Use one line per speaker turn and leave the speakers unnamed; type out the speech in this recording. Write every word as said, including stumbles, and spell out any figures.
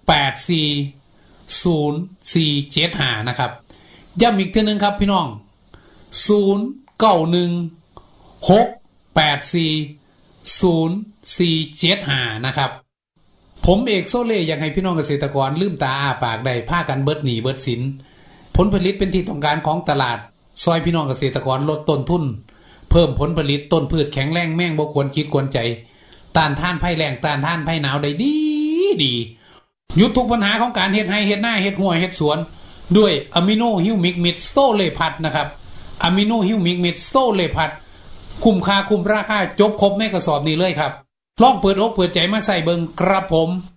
แปดสี่ศูนย์สี่เจ็ดห้านะครับย้ำอีกทีนึงครับพี่น้องศูนย์เก้าหนึ่งหกแปดสี่ศูนย์สี่เจ็ดห้านะครับผมเอกโซเล่อยากให้พี่น้องเกษตรกรลืมตาอ้าปากได้พากันเบิดหนีเบิดสินผลผลิตเป็นที่ต้องการของตลาดซอยพี่น้องเกษตรกรลดต้นทุนเพิ่มผลผลิตต้นพืชแข็งแรงแม่งบ่ควรคิดกวนใจต้านทานภัยแล้งต้านทานภัยหนาวได้ดีดีหยุดทุกปัญหาของการเฮ็ดไร่เฮ็ดนาเฮ็ดหัวเฮ็ดสวนด้วยอะมิโนฮิวมิกมิดสโตเลพัทนะครับอะมิโนฮิวมิกมิดสโตเลพัทคุ้มค่าคุ้มราคาจบครบในกระสอบนี้เลยครับลองเปิดอกเปิดใจมาใส่เบิ่งครับผม